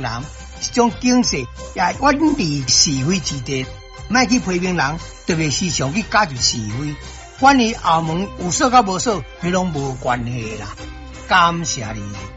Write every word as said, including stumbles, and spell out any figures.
人，一种警示，也远离是非之地，莫去批评人，特别时常去加入是非。关于后门有锁甲无锁，迄拢无关系啦。感谢你。